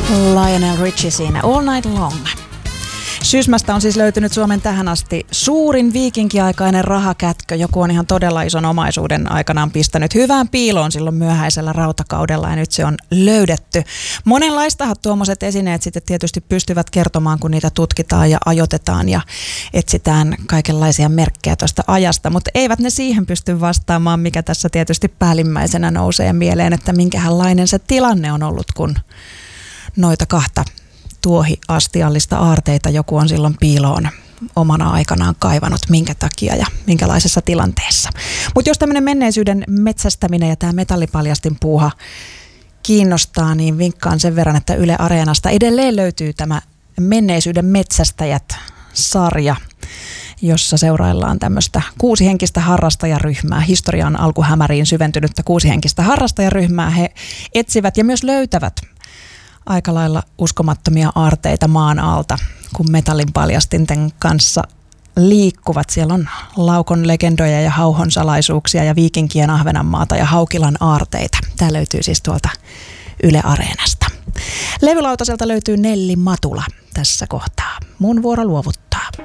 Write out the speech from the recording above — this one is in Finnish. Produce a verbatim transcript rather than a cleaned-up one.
Lionel Richie siinä All Night Long. Sysmästä on siis löytynyt Suomen tähän asti suurin viikinkiaikainen rahakätkö. Joku on ihan todella ison omaisuuden aikanaan pistänyt hyvään piiloon silloin myöhäisellä rautakaudella ja nyt se on löydetty. Monenlaistahan tuommoiset esineet sitten tietysti pystyvät kertomaan, kun niitä tutkitaan ja ajoitetaan ja etsitään kaikenlaisia merkkejä tuosta ajasta, mutta eivät ne siihen pysty vastaamaan, mikä tässä tietysti päällimmäisenä nousee mieleen, että minkälainen se tilanne on ollut, kun noita kahta tuohiastiallista aarteita joku on silloin piiloon omana aikanaan kaivanut, minkä takia ja minkälaisessa tilanteessa. Mutta jos tämmöinen menneisyyden metsästäminen ja tämä metallipaljastin puuha kiinnostaa, niin vinkkaan sen verran, että Yle Areenasta edelleen löytyy tämä Menneisyyden metsästäjät-sarja, jossa seuraillaan tämmöistä kuusihenkistä harrastajaryhmää, historian alkuhämäriin syventynyttä kuusihenkistä harrastajaryhmää. He etsivät ja myös löytävät aika lailla uskomattomia aarteita maan alta, kun metallin paljastinten kanssa liikkuvat. Siellä on Laukon legendoja ja Hauhon salaisuuksia ja viikinkien Ahvenanmaata ja Haukilan aarteita. Tämä löytyy siis tuolta Yle Areenasta. Levylautaselta löytyy Nelli Matula tässä kohtaa. Mun vuoro luovuttaa.